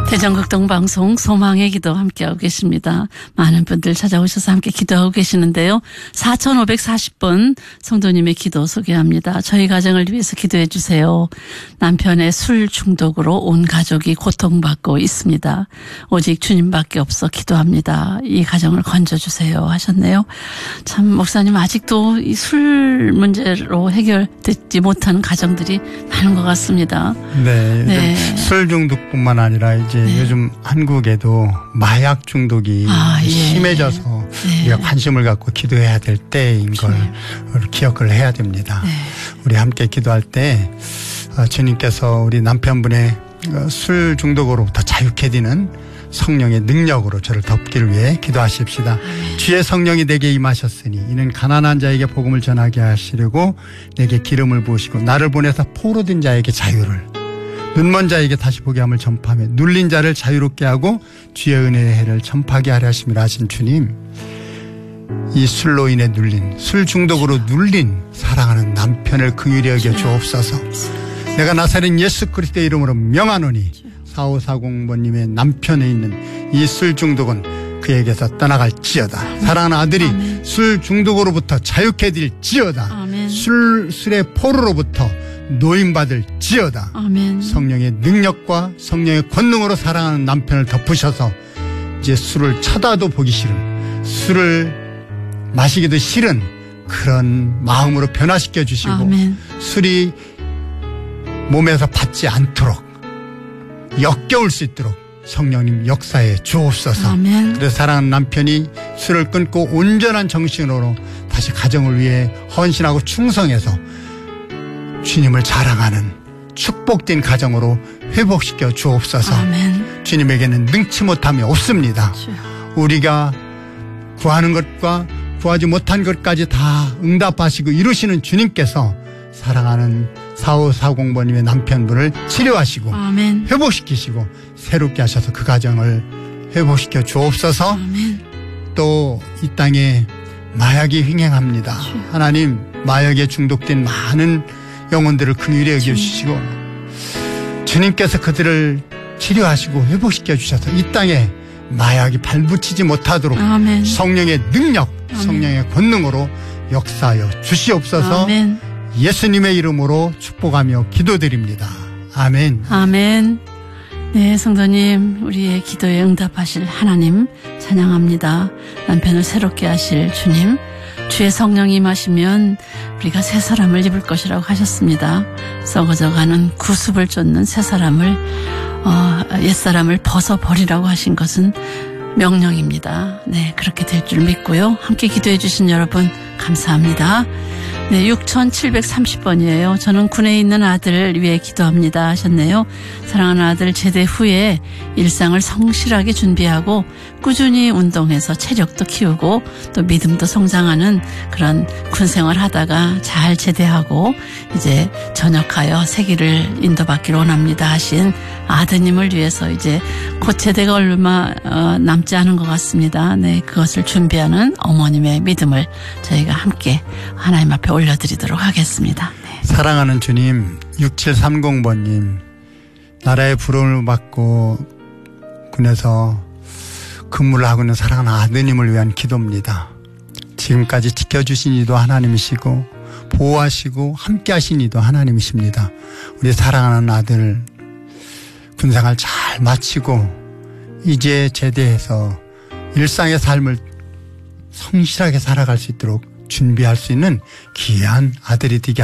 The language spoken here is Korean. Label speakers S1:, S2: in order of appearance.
S1: 대전극동방송 소망의 기도 함께하고 계십니다. 많은 분들 찾아오셔서 함께 기도하고 계시는데요. 4540번 성도님의 기도 소개합니다. 저희 가정을 위해서 기도해 주세요. 남편의 술 중독으로 온 가족이 고통받고 있습니다. 오직 주님밖에 없어 기도합니다. 이 가정을 건져주세요 하셨네요. 참 목사님 아직도 이 술 문제로 해결되지 못하는 가정들이 많은 것 같습니다.
S2: 네. 술 중독뿐만 아니라 이제 요즘 한국에도 마약 중독이 심해져서 우리가 관심을 갖고 기도해야 될 때인 걸 기억을 해야 됩니다. 우리 함께 기도할 때 주님께서 우리 남편분의 술 중독으로부터 자유케 되는 성령의 능력으로 저를 덮기를 위해 기도하십시다. 주의 성령이 내게 임하셨으니 이는 가난한 자에게 복음을 전하게 하시려고 내게 기름을 부으시고 나를 보내서 포로된 자에게 자유를, 눈먼 자에게 다시 보게 함을 전파하며 눌린 자를 자유롭게 하고 주의 은혜의 해를 전파하게 하려 하심이라 하신 주님, 이 술로 인해 눌린, 술 중독으로 눌린 사랑하는 남편을 긍휼히 여겨 주옵소서. 내가 나사렛 예수 그리스도의 이름으로 명하노니 4540번님의 남편에 있는 이 술 중독은 그에게서 떠나갈지어다. 사랑하는 아들이 술 중독으로부터 자유케 될지어다. 술의 포로로부터 노임받을지어다. 성령의 능력과 성령의 권능으로 사랑하는 남편을 덮으셔서 이제 술을 쳐다도 보기 싫은, 술을 마시기도 싫은 그런 마음으로 변화시켜 주시고 술이 몸에서 받지 않도록 역겨울 수 있도록 성령님 역사해 주옵소서. 그래서 사랑하는 남편이 술을 끊고 온전한 정신으로 다시 가정을 위해 헌신하고 충성해서 주님을 자랑하는 축복된 가정으로 회복시켜 주옵소서. 주님에게는 능치 못함이 없습니다. 우리가 구하는 것과 구하지 못한 것까지 다 응답하시고 이루시는 주님께서 사랑하는 4540번님의 남편분을 치료하시고 회복시키시고 새롭게 하셔서 그 가정을 회복시켜 주옵소서. 또 이 땅에 마약이 횡행합니다. 하나님, 마약에 중독된 많은 영혼들을 긍휼히 여겨주시고 주님께서 그들을 치료하시고 회복시켜 주셔서 이 땅에 마약이 발붙이지 못하도록 성령의 능력, 성령의 권능으로 역사하여 주시옵소서. 예수님의 이름으로 축복하며 기도드립니다. 아멘.
S1: 아멘. 네, 성도님, 우리의 기도에 응답하실 하나님 찬양합니다. 남편을 새롭게 하실 주님, 주의 성령이 임하시면 우리가 새 사람을 입을 것이라고 하셨습니다. 썩어져가는 구습을 쫓는 새 사람을, 옛사람을 벗어버리라고 하신 것은 명령입니다. 네, 그렇게 될 줄 믿고요. 함께 기도해 주신 여러분 감사합니다. 네, 6730번이에요. 저는 군에 있는 아들을 위해 기도합니다 하셨네요. 사랑하는 아들 제대 후에 일상을 성실하게 준비하고 꾸준히 운동해서 체력도 키우고 또 믿음도 성장하는 그런 군 생활하다가 잘 제대하고 이제 전역하여 세기를 인도받기를 원합니다 하신 아드님을 위해서 이제 곧 제대가 얼마 남지 않은 것 같습니다. 네, 그것을 준비하는 어머님의 믿음을 저희가 함께 하나님 앞에 올려드리도록 하겠습니다. 네.
S2: 사랑하는 주님, 6730번님, 나라의 부름을 받고 군에서 근무를 하고 있는 사랑하는 아드님을 위한 기도입니다. 지금까지 지켜주신 이도 하나님이시고 보호하시고 함께하신 이도 하나님이십니다. 우리 사랑하는 아들 군생활 잘 마치고 이제 제대해서 일상의 삶을 성실하게 살아갈 수 있도록 준비할 수 있는 귀한 아들이 되게